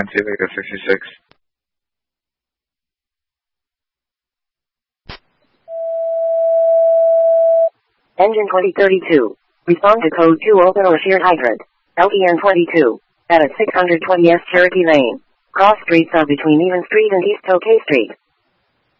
Vega 66. Engine 2032. Respond to code 2 open or shared hydrant. LTN 22. At 620S Cherokee Lane. Cross streets are between Even Street and East Tokay Street.